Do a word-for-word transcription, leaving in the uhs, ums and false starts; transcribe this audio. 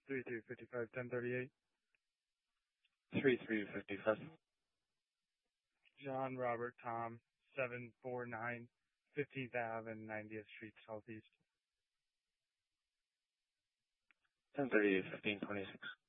three three five five, ten thirty-eight. three three five five. John Robert Tom, seven four nine, fifteenth Avenue and ninetieth Street Southeast. ten thirty-eight, fifteen twenty-six.